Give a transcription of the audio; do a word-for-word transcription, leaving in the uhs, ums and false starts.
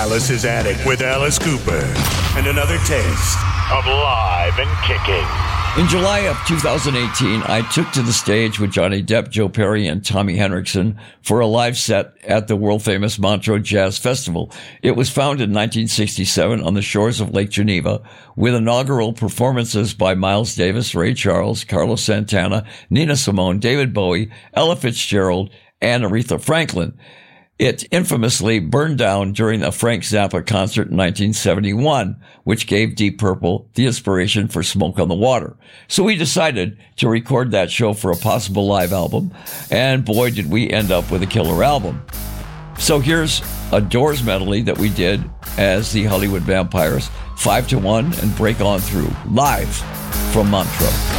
Alice's Attic with Alice Cooper. And another taste of Live and Kicking. In July of two thousand eighteen, I took to the stage with Johnny Depp, Joe Perry, and Tommy Henriksen for a live set at the world-famous Montreux Jazz Festival. It was founded in nineteen sixty-seven on the shores of Lake Geneva, with inaugural performances by Miles Davis, Ray Charles, Carlos Santana, Nina Simone, David Bowie, Ella Fitzgerald, and Aretha Franklin. It infamously burned down during a Frank Zappa concert in nineteen seventy-one, which gave Deep Purple the inspiration for Smoke on the Water. So we decided to record that show for a possible live album, and boy, did we end up with a killer album. So here's a Doors medley that we did as the Hollywood Vampires, Five to One and Break On Through, live from Montreux.